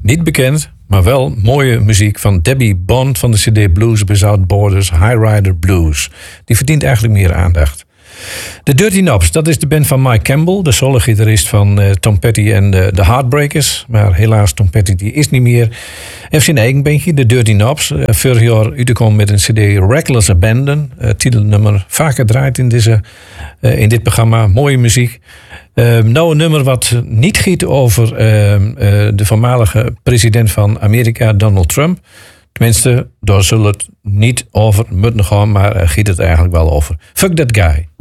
Niet bekend, maar wel mooie muziek van Debbie Bond van de CD Blues Without Borders, High Rider Blues. Die verdient eigenlijk meer aandacht. De Dirty Knobs, dat is de band van Mike Campbell, de solo-gitarist van Tom Petty en de Heartbreakers. Maar helaas, Tom Petty die is niet meer. Heeft zijn eigen bandje, de Dirty Knobs. Vorig jaar uitgekomen met een CD Reckless Abandon. Titelnummer vaak gedraaid in dit programma. Mooie muziek. Nou een nummer wat niet giet over de voormalige president van Amerika, Donald Trump. Tenminste, daar zullen het niet over moeten gaan, maar giet het eigenlijk wel over. Fuck that guy.